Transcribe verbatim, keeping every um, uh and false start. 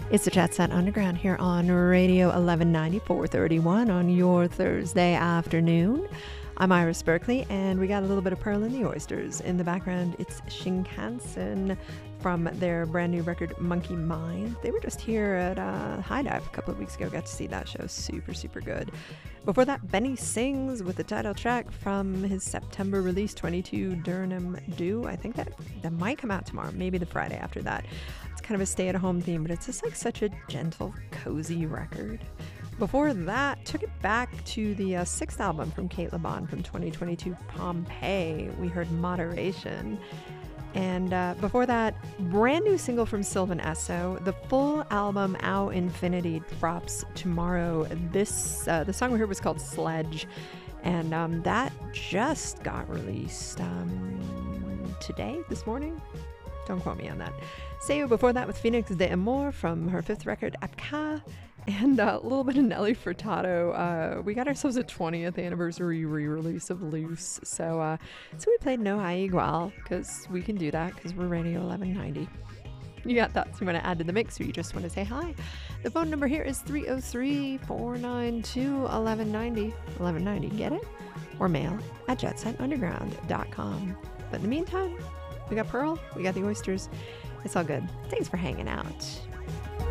It's the Jet Set Underground here on Radio eleven ninety, four thirty-one on your Thursday afternoon. I'm Iris Berkeley, and we got a little bit of Pearl in the Oysters. In the background, it's Shinkansen from their brand new record, Monkey Mind. They were just here at uh, High Dive a couple of weeks ago. Got to see that show. Super, super good. Before that, Benny Sings with the title track from his September release, twenty-two Durham Dew. I think that, that might come out tomorrow, maybe the Friday after that. It's kind of a stay-at-home theme, but it's just like such a gentle, cozy record. Before that, took it back to the uh, sixth album from Kate LeBon from twenty twenty-two, Pompeii. We heard Moderation. And uh, before that, brand new single from Sylvan Esso. The full album, Au Infinity, drops tomorrow. This uh, the song we heard was called Sledge, and um, that just got released um, today, this morning. Don't quote me on that. Seo before that with Phoenix de Amour from her fifth record, Apka. And uh, a little bit of Nelly Furtado. Uh, we got ourselves a twentieth anniversary re-release of Loose. So uh, so we played No Hay Igual, because we can do that, because we're Radio eleven ninety. You got thoughts you want to add to the mix, or you just want to say hi? The phone number here is three oh three, four nine two, eleven ninety. eleven ninety, get it? Or mail at jet set underground dot com. But in the meantime, we got Pearl, we got the Oysters. It's all good. Thanks for hanging out.